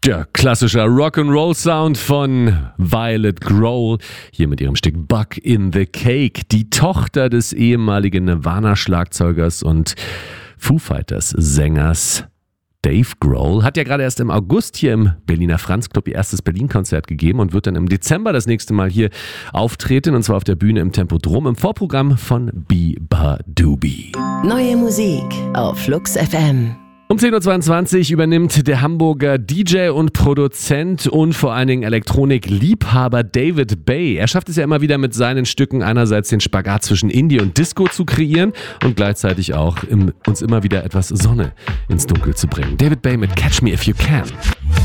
Der klassische Rock'n'Roll-Sound von Violet Grohl, hier mit ihrem Stück Bug in the Cake, die Tochter des ehemaligen Nirvana-Schlagzeugers und Foo Fighters-Sängers Dave Grohl, hat ja gerade erst im August hier im Berliner Franz Club ihr erstes Berlin-Konzert gegeben und wird dann im Dezember das nächste Mal hier auftreten, und zwar auf der Bühne im Tempodrom im Vorprogramm von Biba Doobie. Neue Musik auf Flux FM. Um 10.22 Uhr übernimmt der Hamburger DJ und Produzent und vor allen Dingen Elektronik-Liebhaber David Bay. Er schafft es ja immer wieder mit seinen Stücken einerseits den Spagat zwischen Indie und Disco zu kreieren und gleichzeitig auch uns immer wieder etwas Sonne ins Dunkel zu bringen. David Bay mit Catch Me If You Can.